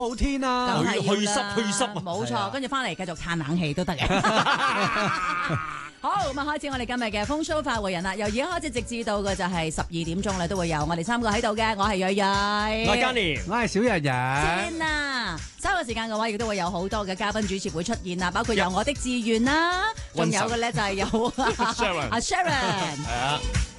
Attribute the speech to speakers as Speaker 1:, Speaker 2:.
Speaker 1: 好天啊，
Speaker 2: 去濕啊，
Speaker 3: 冇錯，跟住翻嚟繼續嘆冷氣都得嘅。好，咁啊開始我哋今日嘅風騷快活人啦，由而家開始直至到嘅就係12點鐘咧，都會有我哋3個喺度嘅，我係蕊蕊，
Speaker 2: 我係嘉年，
Speaker 1: 我係小日日。
Speaker 3: 天啊！3個時間嘅話，亦都會有好多嘅嘉賓主持會出現啦，包括有我的志願啦，仲有嘅咧就係有阿 Sharon。係啊。